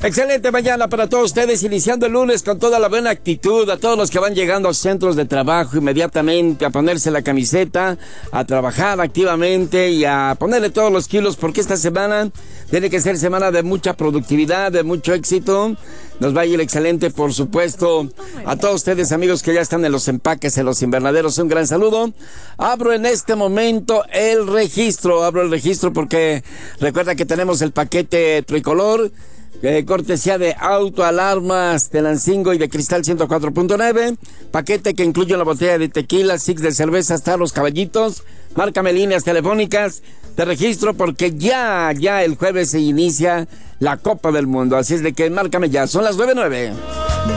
Excelente mañana para todos ustedes, iniciando el lunes con toda la buena actitud, a todos los que van llegando a centros de trabajo inmediatamente a ponerse la camiseta, a trabajar activamente y a ponerle todos los kilos, porque esta semana tiene que ser semana de mucha productividad, de mucho éxito. Nos va a ir excelente, por supuesto. A todos ustedes, amigos que ya están en los empaques, en los invernaderos, un gran saludo. Abro en este momento el registro, porque recuerda que tenemos el paquete tricolor, cortesía de Autoalarmas Tenancingo y de Cristal 104.9, paquete que incluye una botella de tequila, six de cerveza, hasta los caballitos. Márcame líneas telefónicas, te registro porque ya el jueves se inicia la Copa del Mundo, así es de que márcame ya, son las 9:09.